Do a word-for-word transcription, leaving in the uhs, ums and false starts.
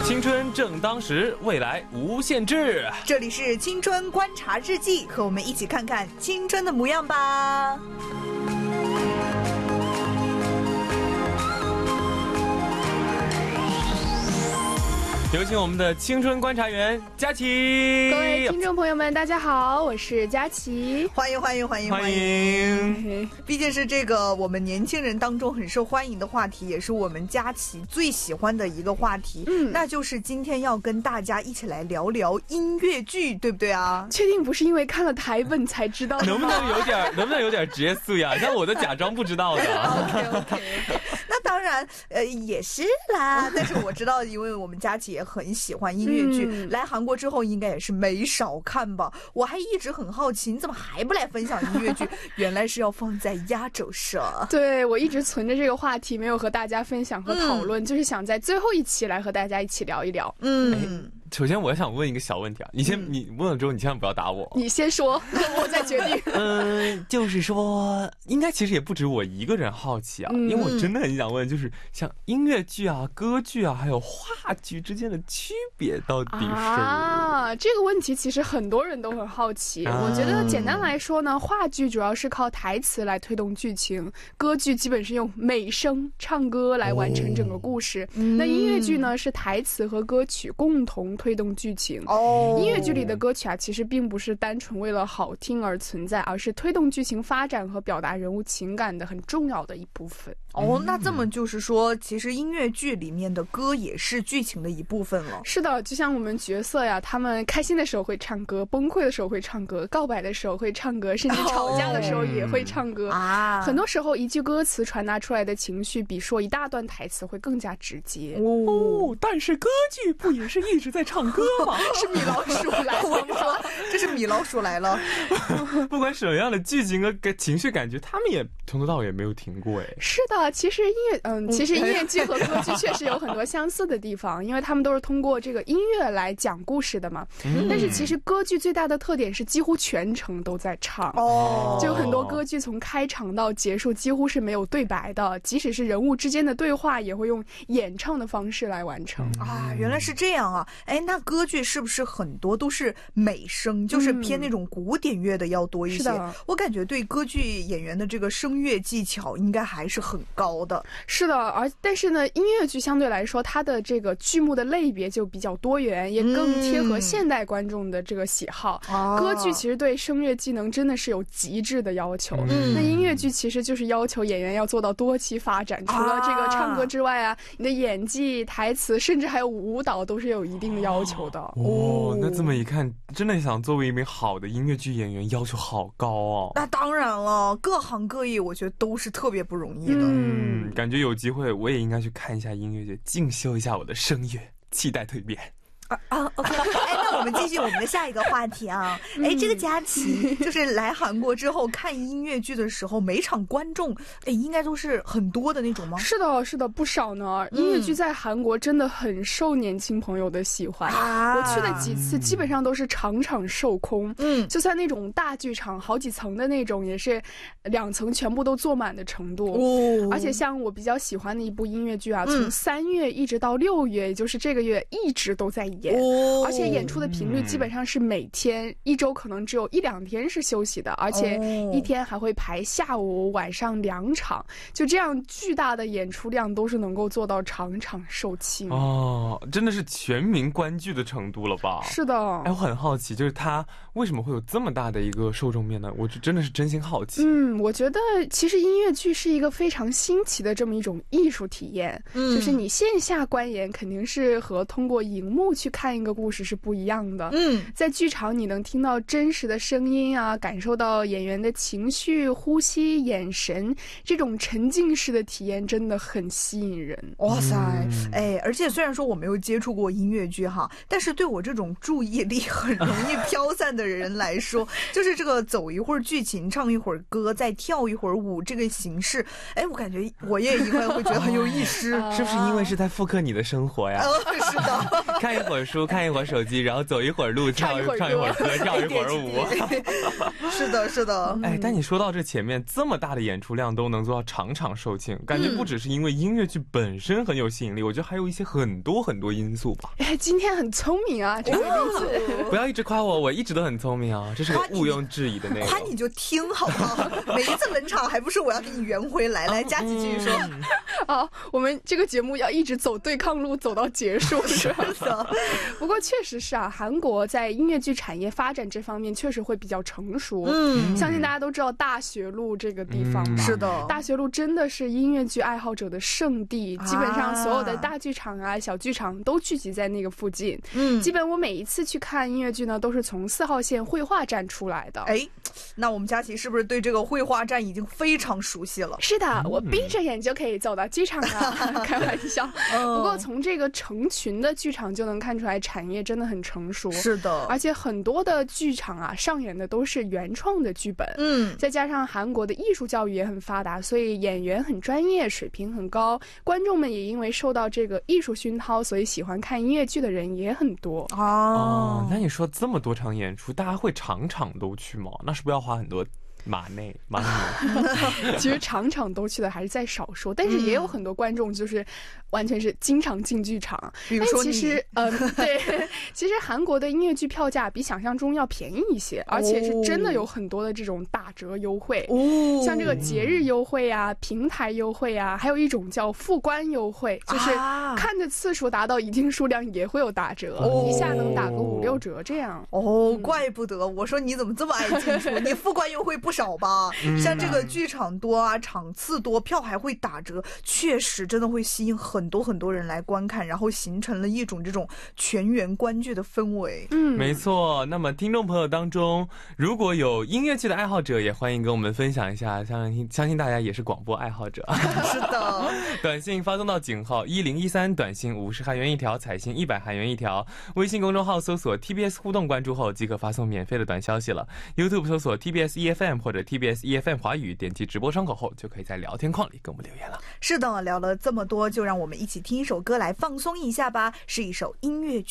青春正当时，未来无限制。 这里是青春观察日记，和我们一起看看青春的模样吧。 有请我们的青春观察员佳琪。 各位听众朋友们大家好，我是佳琪， 欢迎欢迎欢迎欢迎。 毕竟是这个我们年轻人当中很受欢迎的话题，也是我们佳琪最喜欢的一个话题，嗯，那就是今天要跟大家一起来聊聊音乐剧，对不对啊？ 确定不是因为看了台本才知道的吗？ 能不能有点能不能有点职业素养，像我都假装不知道的。 OK OK OK， 那当然呃也是啦，但是我知道，因为我们佳琪也很喜欢音乐剧，嗯、来韩国之后应该也是没少看吧。我还一直很好奇，你怎么还不来分享音乐剧？原来是要放在压轴上。 对，我一直存着这个话题没有和大家分享和讨论，嗯、就是想在最后一期来和大家一起聊一聊。 嗯。 首先我想问一个小问题啊，你先、嗯、你问了之后你千万不要打我， 你先说我再决定。 嗯、呃，就是说应该其实也不止我一个人好奇啊、嗯、因为我真的很想问，就是像音乐剧啊歌剧啊还有话剧之间的区别到底是啊，这个问题其实很多人都很好奇、啊、我觉得简单来说呢，话剧主要是靠台词来推动剧情，歌剧基本是用美声唱歌来完成整个故事、哦、那音乐剧呢是台词和歌曲共同推动剧情哦，音乐剧里的歌曲啊，其实并不是单纯为了好听而存在，而是推动剧情发展和表达人物情感的很重要的一部分。 哦，那这么就是说，其实音乐剧里面的歌也是剧情的一部分了。 是的，就像我们角色呀，他们开心的时候会唱歌，崩溃的时候会唱歌，告白的时候会唱歌，甚至吵架的时候也会唱歌、哦、啊。很多时候，一句歌词传达出来的情绪，比说一大段台词会更加直接。 哦，但是歌剧不也是一直在唱歌吗？ 是米老鼠来了，我说这是米老鼠来了。 不管什么样的剧情和情绪感觉，他们也从头到尾也没有停过哎。 是的，其实音乐嗯，其实音乐剧和歌剧确实有很多相似的地方，因为他们都是通过这个音乐来讲故事的嘛。嗯、但是其实歌剧最大的特点是几乎全程都在唱哦，就很多歌剧从开场到结束几乎是没有对白的，即使是人物之间的对话也会用演唱的方式来完成、 嗯、啊。原来是这样啊！哎，那歌剧是不是很多都是美声，就是偏那种古典乐的要多一些？是的，我感觉对歌剧演员的这个声乐技巧应该还是很高的。 是的，而但是呢，音乐剧相对来说，它的这个剧目的类别就比较多元，也更贴合现代观众的这个喜好。嗯、歌剧其实对声乐技能真的是有极致的要求，嗯、那音乐剧其实就是要求演员要做到多期发展，除了这个唱歌之外啊，你的演技、台词，甚至还有舞蹈都是有一定的要求的。 哦，那这么一看，真的想作为一名好的音乐剧演员，要求好高哦。 那当然了，各行各业我觉得都是特别不容易的。 嗯，感觉有机会我也应该去看一下音乐剧，进修一下我的声乐，期待蜕变。 啊啊 ，OK， 哎，那我们继续我们的下一个话题啊。哎，这个佳琪就是来韩国之后看音乐剧的时候，每场观众哎应该都是很多的那种吗？ 是的，是的，不少呢。音乐剧在韩国真的很受年轻朋友的喜欢。啊、我去的几次基本上都是场场售空，嗯，就算那种大剧场好几层的那种，也是两层全部都坐满的程度。哦，而且像我比较喜欢的一部音乐剧啊，从三月一直到六月，也就是这个月一直都在演。哦，而且演出的频率基本上是每天、嗯、一周可能只有一两天是休息的，而且一天还会排下午晚上两场，就这样巨大的演出量都是能够做到场场售罄哦，真的是全民观剧的程度了吧？ 是的。 哎，我很好奇，就是他为什么会有这么大的一个受众面呢？我真的是真心好奇。 嗯，我觉得其实音乐剧是一个非常新奇的这么一种艺术体验，嗯，就是你线下观演肯定是和通过荧幕去看一个故事是不一样的。嗯，在剧场你能听到真实的声音啊，感受到演员的情绪、呼吸、眼神，这种沉浸式的体验真的很吸引人。 哇塞，哎，而且虽然说我没有接触过音乐剧哈，但是对我这种注意力很容易飘散的人来说，就是这个走一会儿剧情，唱一会儿歌，再跳一会儿舞这个形式，哎，我感觉我也应该会觉得很有意思。 是不是因为是在复刻你的生活呀？ 呃、是的， 看一会会儿书，看一会儿手机，然后走一会儿路，唱一唱一会儿歌，跳一会儿舞。 是的，是的。 哎，但你说到这前面这么大的演出量都能做到场场售罄，感觉不只是因为音乐剧本身很有吸引力，我觉得还有一些很多很多因素吧。 哎，今天很聪明啊，这个例子。 不要一直夸我，我一直都很聪明啊，这是个毋庸置疑的内容。 夸你就听好不好？每一次冷场还不是我要给你圆回来。来，佳琪继续说。 好，我们这个节目要一直走对抗路，走到结束。是的。不过确实是啊，韩国在音乐剧产业发展这方面确实会比较成熟。嗯，相信大家都知道大学路这个地方吧？嗯、 是的， 大学路真的是音乐剧爱好者的圣地，基本上所有的大剧场啊、小剧场都聚集在那个附近。嗯，基本我每一次去看音乐剧呢，都是从四号线绘画站出来的。 哎，那我们佳琪是不是对这个绘画站已经非常熟悉了？ 是的，我闭着眼就可以走到剧场了。开玩笑。不过从这个成群的剧场就能看出来，产业真的很成熟。 是的， 而且很多的剧场啊，上演的都是原创的剧本。嗯，再加上韩国的艺术教育也很发达，所以演员很专业，水平很高。观众们也因为受到这个艺术熏陶，所以喜欢看音乐剧的人也很多。 哦，哦那你说这么多场演出，大家会场场都去吗？那是不是要花很多马内马内其实场场都去的还是在少数，但是也有很多观众就是完全是经常进剧场。 比如说其实呃对，其实韩国的音乐剧票价比想象中要便宜一些，而且是真的有很多的这种打折优惠。哦，像这个节日优惠啊、平台优惠啊，还有一种叫副观优惠，就是看的次数达到一定数量也会有打折，哦、一下能打个五六折这样。 哦，怪不得我说你怎么这么爱进出，你副观优惠不少吧？嗯、像这个剧场多啊，场次多，票还会打折，确实真的会吸引很多很多人来观看，然后形成了一种这种全员观剧的氛围。 嗯，没错。那么听众朋友当中，如果有音乐剧的爱好者，也欢迎跟我们分享一下，相信相信大家也是广播爱好者。 是的， 短信发送到井号一零一三，短信五十韩元一条，彩信一百韩元一条。微信公众号搜索 T B S 互动，关注后即可发送免费的短消息了。YouTube 搜索 T B S E F M 或者 T B S E F M 华语，点击直播窗口后就可以在聊天框里跟我们留言了。 是的，聊了这么多，就让我们一起听一首歌来放松一下吧，是一首音乐剧。